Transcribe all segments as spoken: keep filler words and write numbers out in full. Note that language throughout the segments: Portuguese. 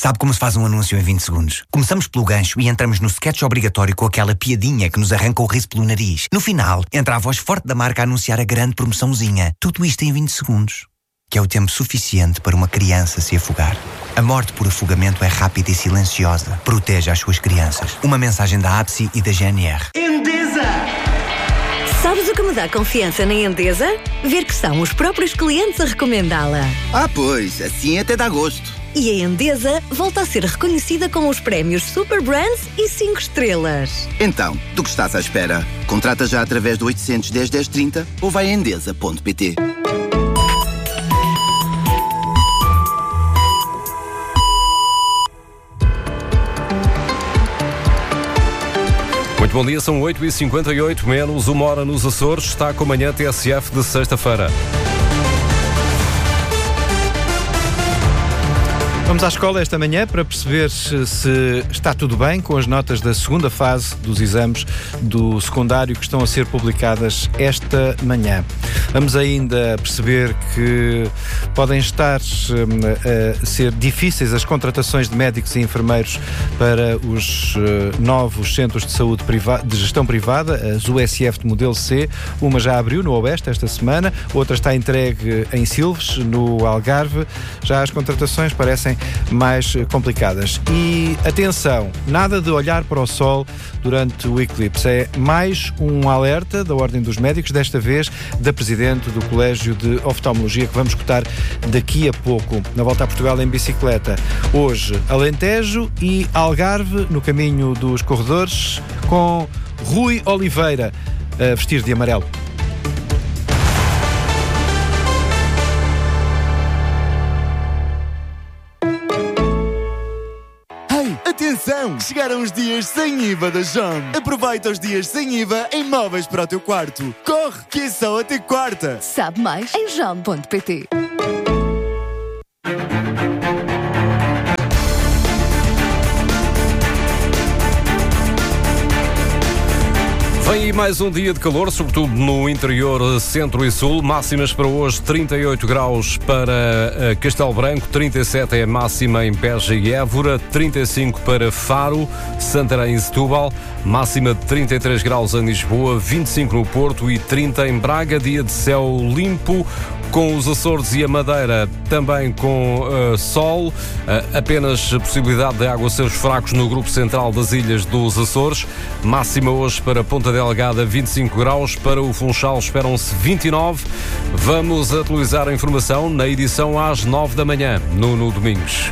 Sabe como se faz um anúncio em vinte segundos? Começamos pelo gancho e entramos no sketch obrigatório com aquela piadinha que nos arranca o riso pelo nariz. No final, entra a voz forte da marca a anunciar a grande promoçãozinha. Tudo isto em vinte segundos. Que é o tempo suficiente para uma criança se afogar. A morte por afogamento é rápida e silenciosa. Proteja as suas crianças. Uma mensagem da A B S I e da G N R. Endesa! Sabes o que me dá confiança na Endesa? Ver que são os próprios clientes a recomendá-la. Ah, pois, assim até dá gosto. E a Endesa volta a ser reconhecida com os prémios Super Brands e cinco estrelas. Então, do que estás à espera? Contrata já através do oitocentos, dez, dez, trinta ou vai a endesa ponto pt. Muito bom dia, são oito e cinquenta e oito, menos uma hora nos Açores. Está com a manhã T S F de sexta-feira. Vamos à escola esta manhã para perceber se está tudo bem com as notas da segunda fase dos exames do secundário que estão a ser publicadas esta manhã. Vamos ainda perceber que podem estar a ser difíceis as contratações de médicos e enfermeiros para os novos centros de saúde privada, de gestão privada, as U S F de modelo C. Uma já abriu no Oeste esta semana, outra está entregue em Silves, no Algarve. Já as contratações parecem mais complicadas. E atenção, nada de olhar para o sol durante o eclipse. É mais um alerta da Ordem dos Médicos, desta vez da Presidente do Colégio de Oftalmologia, que vamos escutar daqui a pouco, na volta a Portugal em bicicleta. Hoje, Alentejo e Algarve, no caminho dos corredores, com Rui Oliveira a vestir de amarelo. Atenção! Chegaram os dias sem I V A da Jom. Aproveita os dias sem I V A em móveis para o teu quarto. Corre, que é só até quarta. Sabe mais em jom ponto pt. Vem aí mais um dia de calor, sobretudo no interior, centro e sul. Máximas para hoje, trinta e oito graus para Castelo Branco, trinta e sete é a máxima em Beja e Évora, trinta e cinco para Faro, Santarém e Setúbal, máxima de trinta e três graus em Lisboa, vinte e cinco no Porto e trinta em Braga. Dia de céu limpo, com os Açores e a Madeira também com uh, sol, uh, apenas possibilidade de aguaceiros fracos no grupo central das ilhas dos Açores. Máxima hoje para Ponta Delgada, vinte e cinco graus, para o Funchal esperam-se vinte e nove. Vamos atualizar a informação na edição às nove da manhã, Nuno Domingos.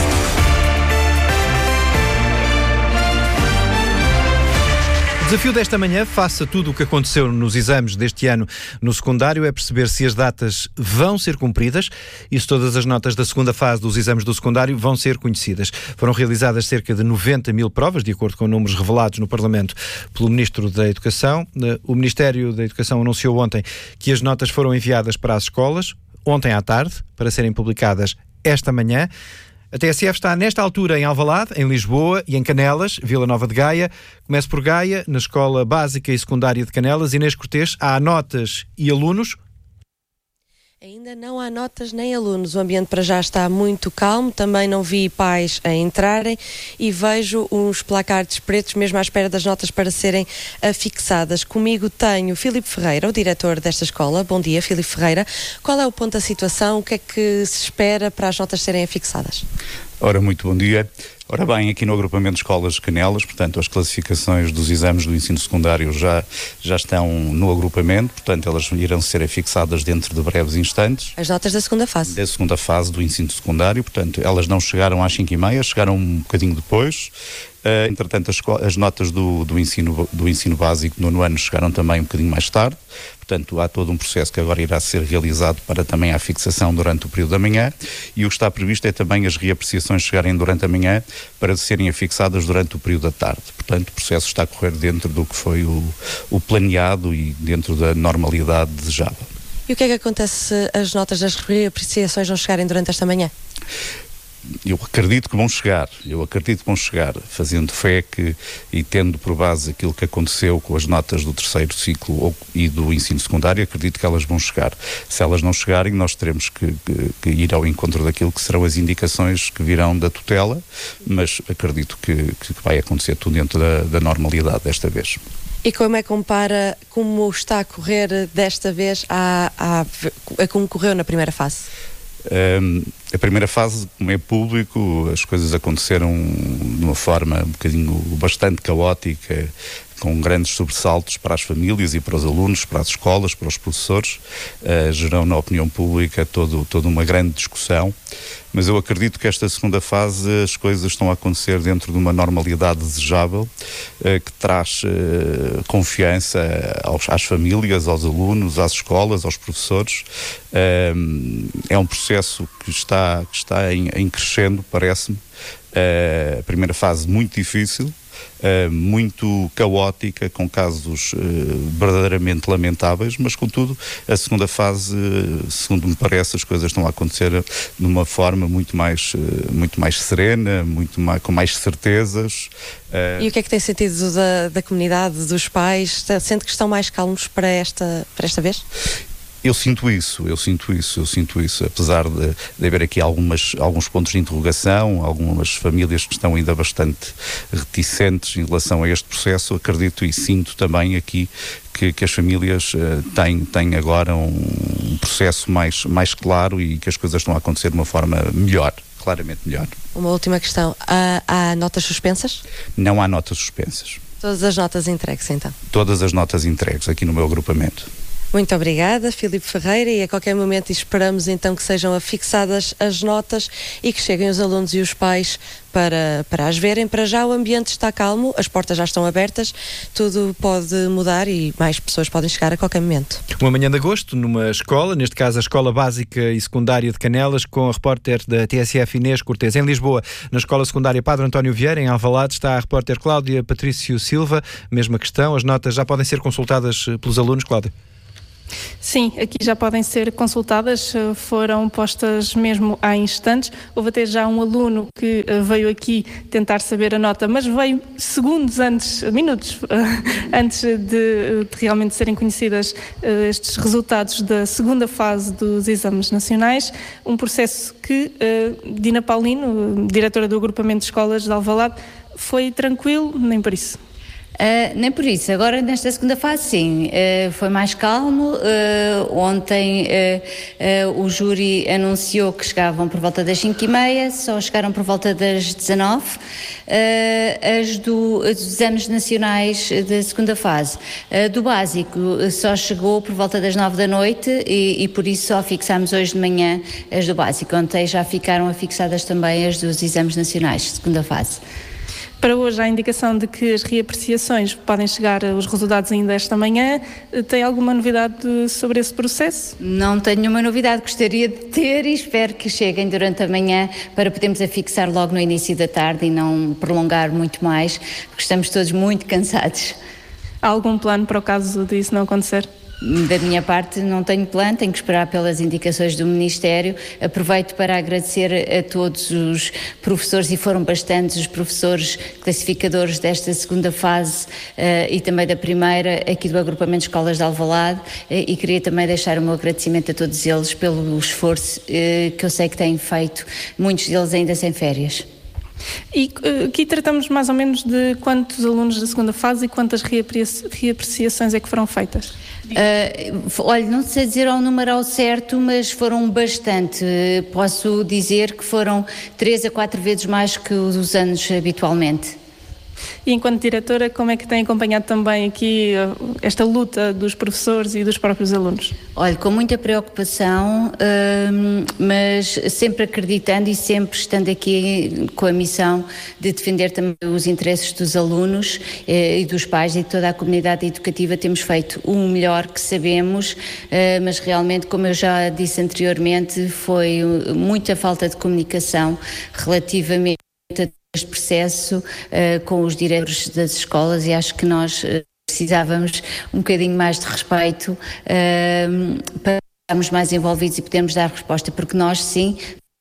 O desafio desta manhã, face a tudo o que aconteceu nos exames deste ano no secundário, é perceber se as datas vão ser cumpridas e se todas as notas da segunda fase dos exames do secundário vão ser conhecidas. Foram realizadas cerca de noventa mil provas, de acordo com números revelados no Parlamento pelo Ministro da Educação. O Ministério da Educação anunciou ontem que as notas foram enviadas para as escolas, ontem à tarde, para serem publicadas esta manhã. A T S F está nesta altura em Alvalade, em Lisboa e em Canelas, Vila Nova de Gaia. Começo por Gaia, na Escola Básica e Secundária de Canelas. Inês Cortês, há notas e alunos? Ainda não há notas nem alunos. O ambiente para já está muito calmo. Também não vi pais a entrarem e vejo uns placards pretos mesmo à espera das notas para serem afixadas. Comigo tenho Filipe Ferreira, o diretor desta escola. Bom dia, Filipe Ferreira. Qual é o ponto da situação? O que é que se espera para as notas serem afixadas? Ora, muito bom dia. Ora bem, aqui no agrupamento de escolas de Canelas, portanto, as classificações dos exames do ensino secundário já, já estão no agrupamento, portanto, elas irão ser afixadas dentro de breves instantes. As notas da segunda fase? Da segunda fase do ensino secundário, portanto, elas não chegaram às cinco e meia, chegaram um bocadinho depois. Uh, entretanto, as, as notas do, do, ensino, do ensino básico no nono ano chegaram também um bocadinho mais tarde. Portanto, há todo um processo que agora irá ser realizado para também a fixação durante o período da manhã, e o que está previsto é também as reapreciações chegarem durante a manhã para serem afixadas durante o período da tarde. Portanto, o processo está a correr dentro do que foi o, o planeado e dentro da normalidade desejada. E o que é que acontece se as notas das reapreciações não chegarem durante esta manhã? eu acredito que vão chegar, eu acredito que vão chegar, fazendo fé que, e tendo por base aquilo que aconteceu com as notas do terceiro ciclo ou, e do ensino secundário, acredito que elas vão chegar. Se elas não chegarem, nós teremos que, que, que ir ao encontro daquilo que serão as indicações que virão da tutela, mas acredito que, que vai acontecer tudo dentro da, da normalidade desta vez. E como é que compara como está a correr desta vez a, a, a como correu na primeira fase? Um, a primeira fase, como é público, as coisas aconteceram de uma forma um bocadinho bastante caótica, com grandes sobressaltos para as famílias e para os alunos, para as escolas, para os professores, uh, gerou na opinião pública todo, toda uma grande discussão, mas eu acredito que esta segunda fase as coisas estão a acontecer dentro de uma normalidade desejável, uh, que traz uh, confiança aos, às famílias, aos alunos, às escolas, aos professores. Uh, é um processo que está, que está em, em crescendo, parece-me. Uh, a primeira fase muito difícil, Uh, muito caótica, com casos uh, verdadeiramente lamentáveis, mas contudo a segunda fase, uh, segundo me parece, as coisas estão a acontecer de uma forma muito mais, uh, muito mais serena, muito mais, com mais certezas. Uh... E o que é que tem sentido da, da comunidade, dos pais? Sente que estão mais calmos para esta, para esta vez? Eu sinto isso, eu sinto isso, eu sinto isso, apesar de, de haver aqui algumas, alguns pontos de interrogação, algumas famílias que estão ainda bastante reticentes em relação a este processo, acredito e sinto também aqui que, que as famílias uh, têm, têm agora um, um processo mais, mais claro e que as coisas estão a acontecer de uma forma melhor, claramente melhor. Uma última questão, há, há notas suspensas? Não há notas suspensas. Todas as notas entregues então? Todas as notas entregues aqui no meu agrupamento. Muito obrigada, Filipe Ferreira, e a qualquer momento esperamos então que sejam afixadas as notas e que cheguem os alunos e os pais para, para as verem. Para já o ambiente está calmo, as portas já estão abertas, tudo pode mudar e mais pessoas podem chegar a qualquer momento. Uma manhã de agosto, numa escola, neste caso a Escola Básica e Secundária de Canelas, com a repórter da T S F Inês Cortês. Em Lisboa, na Escola Secundária Padre António Vieira, em Alvalade, está a repórter Cláudia Patrício Silva. Mesma questão, as notas já podem ser consultadas pelos alunos, Cláudia? Sim, aqui já podem ser consultadas, foram postas mesmo há instantes. Houve até já um aluno que veio aqui tentar saber a nota, mas veio segundos antes, minutos antes de, de realmente serem conhecidas estes resultados da segunda fase dos exames nacionais. Um processo que Dina Paulino, diretora do agrupamento de escolas de Alvalade, foi tranquilo, nem por isso. Uh, nem por isso. Agora, nesta segunda fase, sim, uh, foi mais calmo. Uh, ontem uh, uh, o júri anunciou que chegavam por volta das cinco e meia, só chegaram por volta das dezanove. Uh, as do, dos exames nacionais da segunda fase. Uh, do básico só chegou por volta das nove da noite e, e por isso só fixámos hoje de manhã as do básico. Ontem já ficaram afixadas também as dos exames nacionais, segunda fase. Para hoje há a indicação de que as reapreciações podem chegar os resultados ainda esta manhã. Tem alguma novidade sobre esse processo? Não tenho nenhuma novidade, gostaria de ter e espero que cheguem durante a manhã para podermos afixar logo no início da tarde e não prolongar muito mais, porque estamos todos muito cansados. Há algum plano para o caso disso não acontecer? Da minha parte não tenho plano, tenho que esperar pelas indicações do Ministério. Aproveito para agradecer a todos os professores, e foram bastantes os professores classificadores desta segunda fase uh, e também da primeira, aqui do agrupamento de escolas de Alvalade, uh, e queria também deixar o meu agradecimento a todos eles pelo esforço uh, que eu sei que têm feito, muitos deles ainda sem férias. E uh, aqui tratamos mais ou menos de quantos alunos da segunda fase e quantas reapreci- reapreciações é que foram feitas? Uh, olha, não sei dizer ao número ao certo, mas foram bastante. Uh, posso dizer que foram três a quatro vezes mais que os anos habitualmente. E enquanto diretora, como é que tem acompanhado também aqui uh, esta luta dos professores e dos próprios alunos? Olha, com muita preocupação, uh, mas sempre acreditando e sempre estando aqui com a missão de defender também os interesses dos alunos uh, e dos pais e de toda a comunidade educativa. Temos feito o melhor que sabemos, uh, mas realmente, como eu já disse anteriormente, foi muita falta de comunicação relativamente a este processo uh, com os diretores das escolas, e acho que nós uh, precisávamos um bocadinho mais de respeito uh, para estarmos mais envolvidos e podermos dar resposta, porque nós sim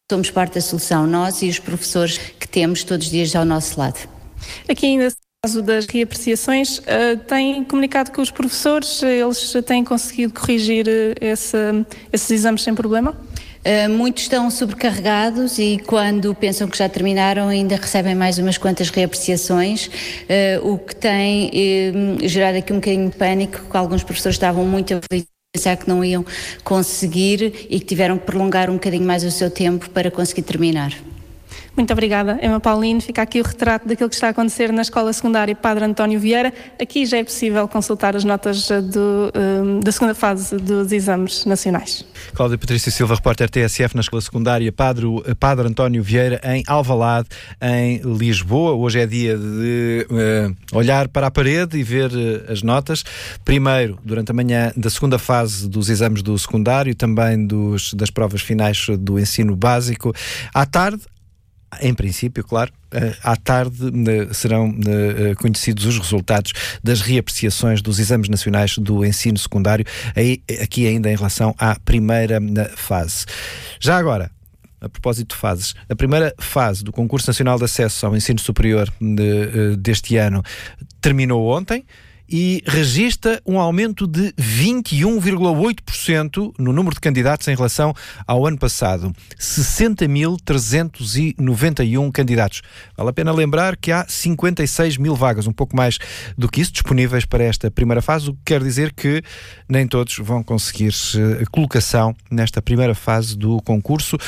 somos parte da solução, nós e os professores que temos todos os dias ao nosso lado. Aqui ainda no caso das reapreciações, uh, têm comunicado com os professores, eles têm conseguido corrigir uh, esse, esses exames sem problema? Uh, muitos estão sobrecarregados e quando pensam que já terminaram ainda recebem mais umas quantas reapreciações, uh, o que tem uh, gerado aqui um bocadinho de pânico, que alguns professores estavam muito aflitos, pensar que não iam conseguir e que tiveram que prolongar um bocadinho mais o seu tempo para conseguir terminar. Muito obrigada, Emma Paulino. Fica aqui o retrato daquilo que está a acontecer na Escola Secundária Padre António Vieira. Aqui já é possível consultar as notas do, um, da segunda fase dos exames nacionais. Cláudia Patrícia Silva, repórter T S F na Escola Secundária Padre, Padre António Vieira, em Alvalade, em Lisboa. Hoje é dia de uh, olhar para a parede e ver uh, as notas. Primeiro, durante a manhã, da segunda fase dos exames do secundário, também dos, das provas finais do ensino básico. À tarde, em princípio, claro, à tarde serão conhecidos os resultados das reapreciações dos exames nacionais do ensino secundário, aqui ainda em relação à primeira fase. Já agora, a propósito de fases, a primeira fase do Concurso Nacional de Acesso ao Ensino Superior de, deste ano terminou ontem e registra um aumento de vinte e um vírgula oito por cento no número de candidatos em relação ao ano passado. sessenta mil trezentos e noventa e um candidatos. Vale a pena lembrar que há cinquenta e seis mil vagas, um pouco mais do que isso, disponíveis para esta primeira fase, o que quer dizer que nem todos vão conseguir a colocação nesta primeira fase do concurso.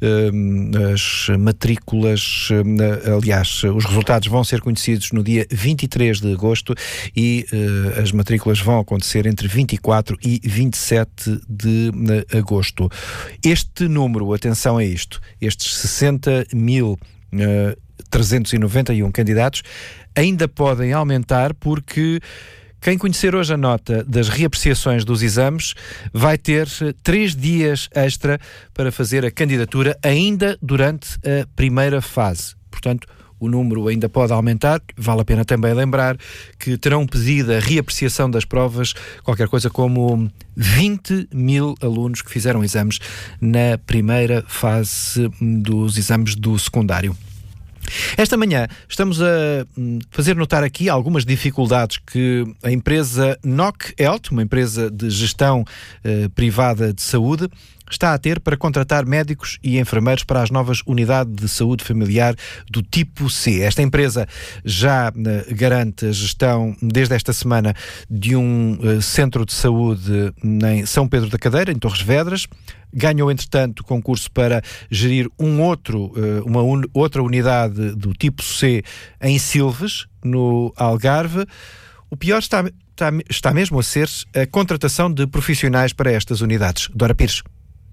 As matrículas, aliás, os resultados vão ser conhecidos no dia vinte e três de agosto e as matrículas vão acontecer entre vinte e quatro e vinte e sete de agosto. Este número, atenção a isto, estes sessenta mil trezentos e noventa e um candidatos ainda podem aumentar porque quem conhecer hoje a nota das reapreciações dos exames vai ter três dias extra para fazer a candidatura ainda durante a primeira fase. Portanto, o número ainda pode aumentar. Vale a pena também lembrar que terão pedido a reapreciação das provas qualquer coisa como vinte mil alunos que fizeram exames na primeira fase dos exames do secundário. Esta manhã estamos a fazer notar aqui algumas dificuldades que a empresa Noc Health, uma empresa de gestão eh, privada de saúde, está a ter para contratar médicos e enfermeiros para as novas unidades de saúde familiar do tipo C. Esta empresa já uh, garante a gestão, desde esta semana, de um uh, centro de saúde em São Pedro da Cadeira, em Torres Vedras. Ganhou, entretanto, concurso para gerir um outro, uh, uma un- outra unidade do tipo C em Silves, no Algarve. O pior está, está, está mesmo a ser a contratação de profissionais para estas unidades. Dora Pires.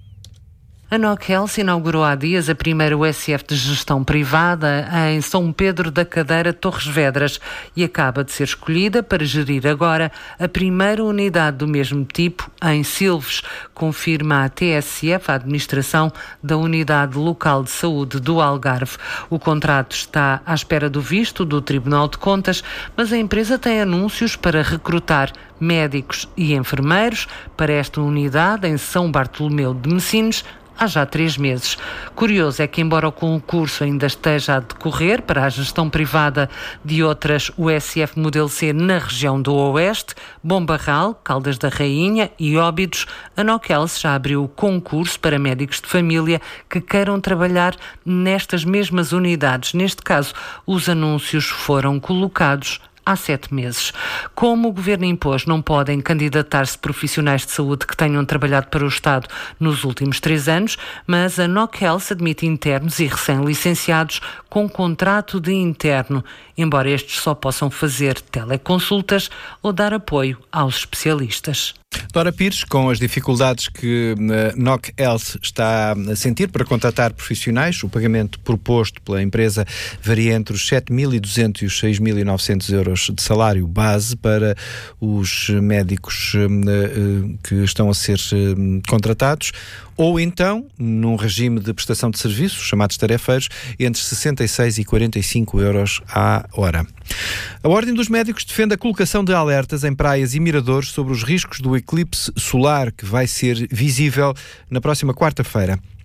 A Noc Health inaugurou há dias a primeira U S F de gestão privada em São Pedro da Cadeira, Torres Vedras, e acaba de ser escolhida para gerir agora a primeira unidade do mesmo tipo em Silves, confirma a T S F, a administração da Unidade Local de Saúde do Algarve. O contrato está à espera do visto do Tribunal de Contas, mas a empresa tem anúncios para recrutar médicos e enfermeiros para esta unidade em São Bartolomeu de Messinos há já três meses. Curioso é que, embora o concurso ainda esteja a decorrer para a gestão privada de outras U S F modelo C na região do Oeste, Bombarral, Caldas da Rainha e Óbidos, a Noc Health já abriu o concurso para médicos de família que queiram trabalhar nestas mesmas unidades. Neste caso, os anúncios foram colocados há sete meses. Como o Governo impôs, não podem candidatar-se profissionais de saúde que tenham trabalhado para o Estado nos últimos três anos, mas a Noc Health admite internos e recém-licenciados com contrato de interno, embora estes só possam fazer teleconsultas ou dar apoio aos especialistas. Dora Pires, com as dificuldades que a Noc Health está a sentir para contratar profissionais, o pagamento proposto pela empresa varia entre os sete mil e duzentos e os seis mil e novecentos euros de salário base para os médicos que estão a ser contratados, ou então, num regime de prestação de serviços, chamados tarefeiros, entre sessenta e seis e quarenta e cinco euros à hora. A Ordem dos Médicos defende a colocação de alertas em praias e miradores sobre os riscos do eclipse solar que vai ser visível na próxima quarta-feira.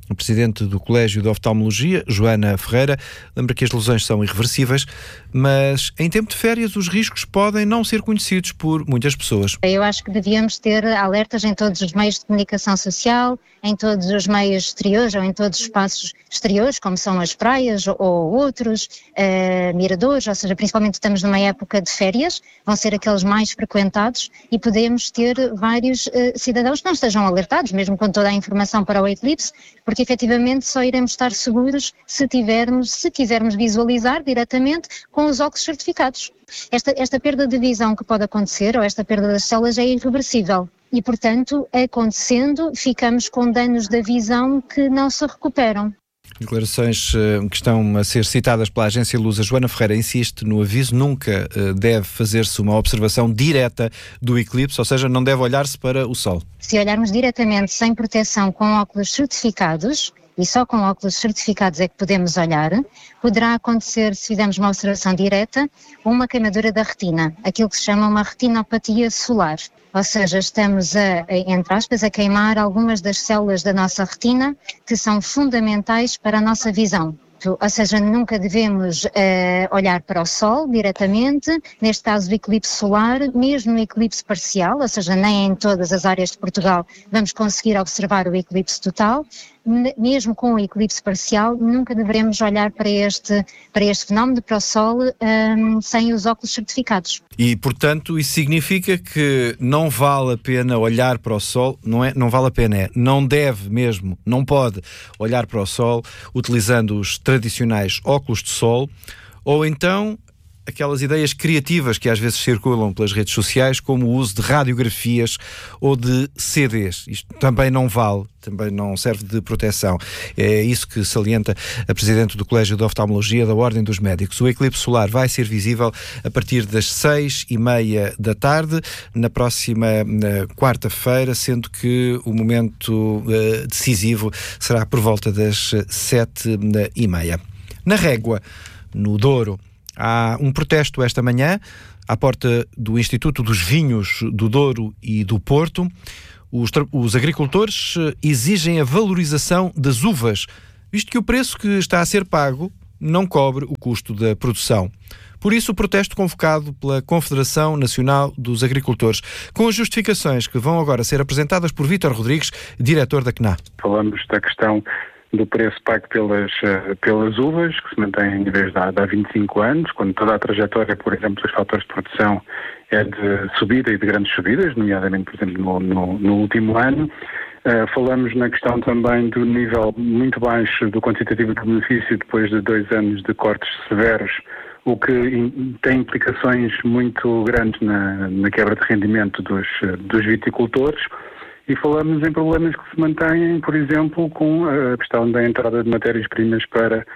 A presidente do Colégio de Oftalmologia, Joana Ferreira, lembra que as lesões são irreversíveis, mas em tempo de férias os riscos podem não ser conhecidos por muitas pessoas. Eu acho que devíamos ter alertas em todos os meios de comunicação social, em todos os meios exteriores ou em todos os espaços exteriores, como são as praias ou outros, uh, miradores, ou seja, principalmente estamos numa época de férias, vão ser aqueles mais frequentados e podemos ter vários uh, cidadãos que não estejam alertados, mesmo com toda a informação para o eclipse, porque efetivamente só iremos estar seguros se tivermos, se quisermos visualizar diretamente com os óculos certificados. Esta, esta perda de visão que pode acontecer, ou esta perda das células, é irreversível. E, portanto, acontecendo, ficamos com danos da visão que não se recuperam. Declarações uh, que estão a ser citadas pela agência Lusa. Joana Ferreira insiste no aviso: nunca uh, deve fazer-se uma observação direta do eclipse, ou seja, não deve olhar-se para o Sol. Se olharmos diretamente sem proteção com óculos certificados, e só com óculos certificados é que podemos olhar, poderá acontecer, se fizermos uma observação direta, uma queimadura da retina, aquilo que se chama uma retinopatia solar. Ou seja, estamos a, entre aspas, a queimar algumas das células da nossa retina que são fundamentais para a nossa visão. Ou seja, nunca devemos uh, olhar para o Sol diretamente, neste caso do eclipse solar, mesmo no eclipse parcial, ou seja, nem em todas as áreas de Portugal vamos conseguir observar o eclipse total. Mesmo com o eclipse parcial, nunca devemos olhar para este, para este fenómeno, para o Sol, um, sem os óculos certificados. E, portanto, isso significa que não vale a pena olhar para o Sol, não é? Não vale a pena, é, não deve mesmo, não pode olhar para o Sol utilizando os tradicionais óculos de sol, ou então aquelas ideias criativas que às vezes circulam pelas redes sociais, como o uso de radiografias ou de C Ds. Isto também não vale, também não serve de proteção. É isso que salienta a presidente do Colégio de Oftalmologia da Ordem dos Médicos. O eclipse solar vai ser visível a partir das seis e meia da tarde, na próxima na quarta-feira, sendo que o momento uh, decisivo será por volta das sete e meia. Na Régua, no Douro, há um protesto esta manhã à porta do Instituto dos Vinhos do Douro e do Porto. Os, os agricultores exigem a valorização das uvas, visto que o preço que está a ser pago não cobre o custo da produção. Por isso, o protesto convocado pela Confederação Nacional dos Agricultores, com as justificações que vão agora ser apresentadas por Vítor Rodrigues, diretor da C N A. Falamos da questão do preço pago pelas, pelas uvas, que se mantém em níveis de há vinte e cinco anos, quando toda a trajetória, por exemplo, dos fatores de produção é de subida e de grandes subidas, nomeadamente, por exemplo, no, no, no último ano. Uh, falamos na questão também do nível muito baixo do quantitativo de benefício depois de dois anos de cortes severos, o que in, tem implicações muito grandes na, na quebra de rendimento dos, dos viticultores. E falamos em problemas que se mantêm, por exemplo, com a questão da entrada de matérias-primas para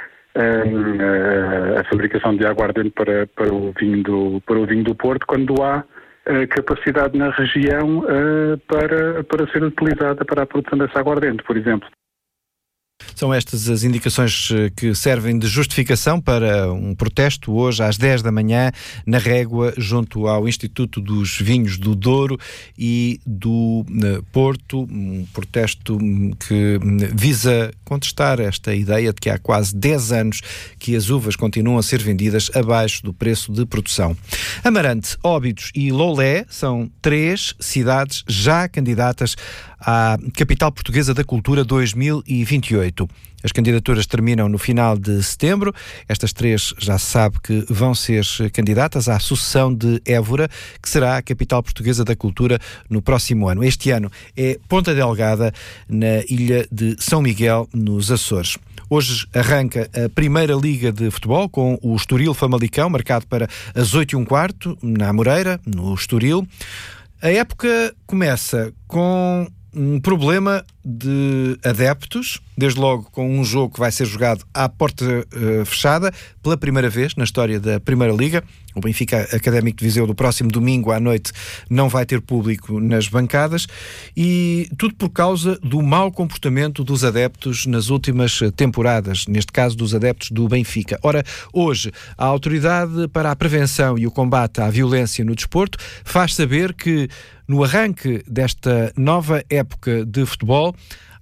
a, a fabricação de aguardente para, para, o vinho do, para o vinho do Porto, quando há a capacidade na região para, para ser utilizada para a produção dessa aguardente, por exemplo. São estas as indicações que servem de justificação para um protesto hoje às dez da manhã na Régua, junto ao Instituto dos Vinhos do Douro e do Porto, um protesto que visa contestar esta ideia de que há quase dez anos que as uvas continuam a ser vendidas abaixo do preço de produção. Amarante, Óbidos e Loulé são três cidades já candidatas à Capital Portuguesa da Cultura dois mil e vinte e oito. As candidaturas terminam no final de setembro. Estas três já se sabe que vão ser candidatas à sucessão de Évora, que será a Capital Portuguesa da Cultura no próximo ano. Este ano é Ponta Delgada, na ilha de São Miguel, nos Açores. Hoje arranca a Primeira Liga de Futebol com o Estoril Famalicão, marcado para as oito e um quarto, na Amoreira, no Estoril. A época começa com um problema de adeptos, desde logo com um jogo que vai ser jogado à porta uh, fechada, pela primeira vez na história da Primeira Liga. O Benfica Académico de Viseu, do próximo domingo à noite, não vai ter público nas bancadas, e tudo por causa do mau comportamento dos adeptos nas últimas temporadas, neste caso dos adeptos do Benfica. Ora, hoje, a Autoridade para a Prevenção e o Combate à Violência no Desporto faz saber que, no arranque desta nova época de futebol,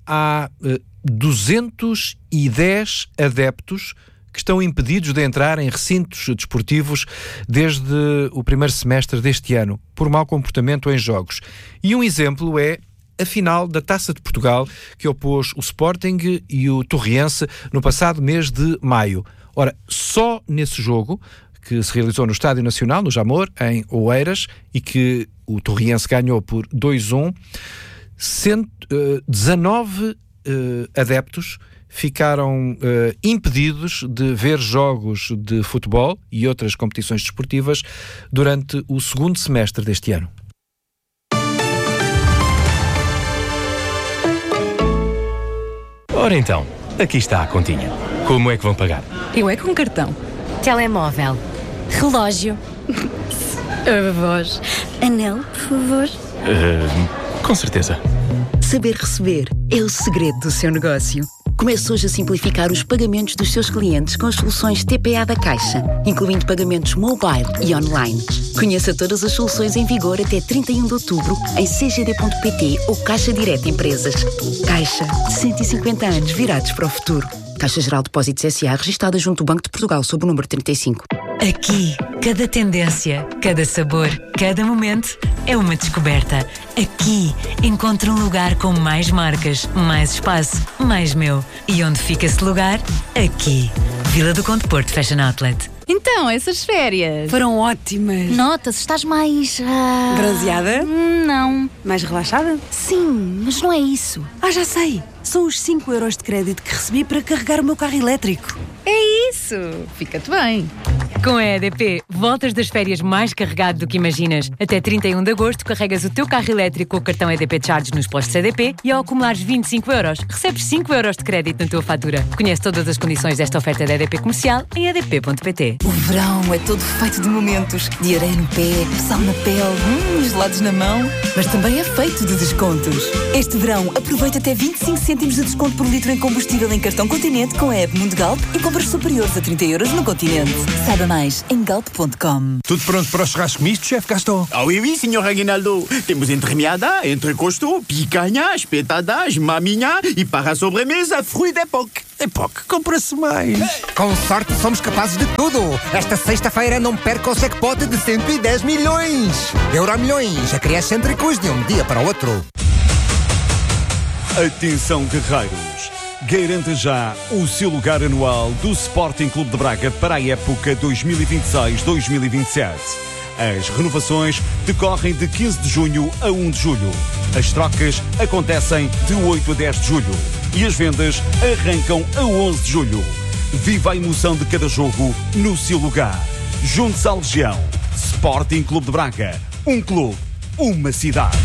há uh, duzentos e dez adeptos que estão impedidos de entrar em recintos desportivos desde o primeiro semestre deste ano, por mau comportamento em jogos. E um exemplo é a final da Taça de Portugal, que opôs o Sporting e o Torriense no passado mês de maio. Ora, só nesse jogo, que se realizou no Estádio Nacional, no Jamor, em Oeiras, e que o Torriense ganhou por dois a um, dezanove uh, adeptos ficaram uh, impedidos de ver jogos de futebol e outras competições desportivas durante o segundo semestre deste ano. Ora então, aqui está a continha. Como é que vão pagar? Eu é com cartão. Telemóvel. Relógio. A voz. Anel, por favor. Uh, com certeza. Saber receber é o segredo do seu negócio. Comece hoje a simplificar os pagamentos dos seus clientes com as soluções T P A da Caixa, incluindo pagamentos mobile e online. Conheça todas as soluções em vigor até trinta e um de outubro em c g d ponto p t ou Caixa Direta Empresas. Caixa, cento e cinquenta anos virados para o futuro. Caixa Geral de Depósitos S A registada junto ao Banco de Portugal sob o número trinta e cinco. Aqui, cada tendência, cada sabor, cada momento é uma descoberta. Aqui, encontro um lugar com mais marcas, mais espaço, mais meu. E onde fica esse lugar? Aqui. Vila do Conde Porto Fashion Outlet. Então, essas férias foram ótimas. Notas, estás mais... Uh... bronzeada? Não. Mais relaxada? Sim, mas não é isso. Ah, já sei. São os cinco euros de crédito que recebi para carregar o meu carro elétrico. É isso. Fica-te bem. Com a E D P, voltas das férias mais carregado do que imaginas. Até trinta e um de agosto, carregas o teu carro elétrico com o cartão E D P Charge nos postos E D P e ao acumulares vinte e cinco euros, recebes cinco euros de crédito na tua fatura. Conhece todas as condições desta oferta da E D P Comercial em e d p ponto p t. O verão é todo feito de momentos. De areia no pé, sal na pele, hum, gelados na mão. Mas também é feito de descontos. Este verão, aproveita até vinte e cinco cêntimos de desconto por litro em combustível em cartão Continente com a app Mundo Galp e compras superiores a trinta euros no Continente. Saiba mais em galp ponto com. Tudo pronto para o churrasco misto, chefe Gaston? Ah oui, oui, senhor Aguinaldo. Temos entremeada, entrecosto, picanha, espetadas, maminha e para a sobremesa, fruit d'époque. Époque, compra-se mais. Com sorte somos capazes de tudo. Esta sexta-feira não perca o jackpot de cento e dez milhões. Euromilhões, a criar cêntricos de um dia para o outro. Atenção, guerreiros. Garanta já o seu lugar anual do Sporting Clube de Braga para a época dois mil e vinte e seis dois mil e vinte e sete. As renovações decorrem de quinze de junho a um de julho. As trocas acontecem de oito a dez de julho. E as vendas arrancam a onze de julho. Viva a emoção de cada jogo no seu lugar. Junte-se à Legião. Sporting Clube de Braga. Um clube, uma cidade.